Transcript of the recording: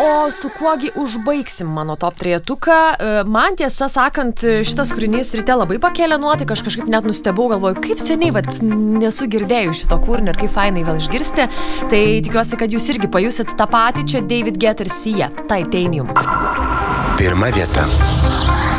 o su kuogi užbaigsim mano top 3-tuką? Man tiesą sakant, šitas kūrinys ryte labai pakėlė nuotaiką, aš kažkaip net nustebau, galvoju, kaip seniai nesu girdėjus šito kūrinio ir kaip fainai vėl išgirsti. Tai tikiuosi, kad jūs irgi pajusit tą patį, čia David Guetta ir Sia, Titanium. Pirma vieta.